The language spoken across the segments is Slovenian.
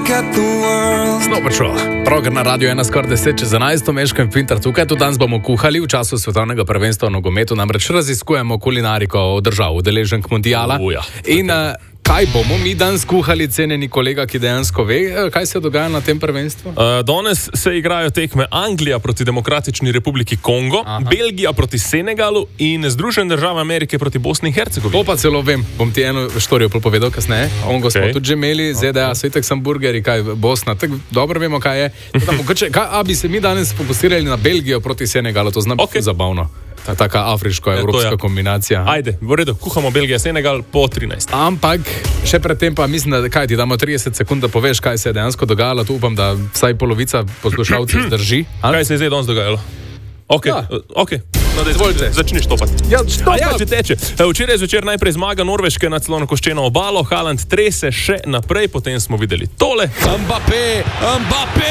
Snow Patrol, program na Radio 1 skoraj 10:11, Meško in Pintar tukaj. Tudi danes bomo kuhali v času svetovnega prvenstva v nogometu, namreč raziskujemo kulinariko držav udeleženk mundiala. In kaj bomo mi danes kuhali, cenjeni kolega, ki dejansko ve, kaj se dogaja na tem prvenstvu? Danes se igrajo tekme Anglija proti Demokratični republiki Kongo, Belgija proti Senegalu in Združene države Amerike proti Bosni in Hercegovini. To pa celo vem, bom ti eno štorijo povedal kasneje. Ongo smo tudi že imeli, ZDA, Svetek sem burgeri, kaj Bosna, tako dobro vemo, kaj je. A bi se mi danes fokusirali na Belgijo proti Senegalu, to znam zabavno. Taka afriško-evropska kombinacija. Ajde, v redu, kuhamo Belgija, Senegal po 13. Ampak še predtem pa mislim, da kaj ti damo 30 sekund, da poveš, kaj se je dejansko dogajalo. Tu upam, da vsaj polovica poslušalcev zdrži. Kaj se je zdaj danes dogajalo? Ok. No, izvolite. Začni štopati. Ja, štopati. Že teče. Včeraj zvečer najprej zmaga Norveške nad slonokoščeno obalo, Haaland trese še naprej, potem smo videli tole. Mbappé,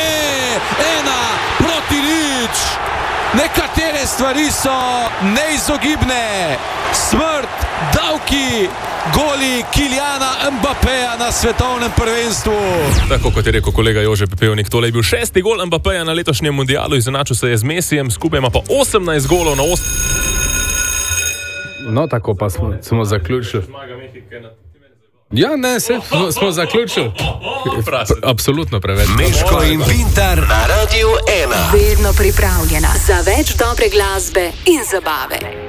1-0. Nekatere stvari so neizogibne. Smrt, davki, goli Kyliana Mbappéja na svetovnem prvenstvu. Tako kot je rekel kolega Jože Pepevnik, tole je bil 6. gol Mbappéja na letošnjem mundialu, izenačil se je z Messijem, skupaj ima pa 18 golov na 8. No, tako pa smo zaključili. Ja, ne, smo zaključili. Absolutno preveč. Meško in Pintar na Radio 1. Vedno pripravljena za več dobre glasbe in zabave.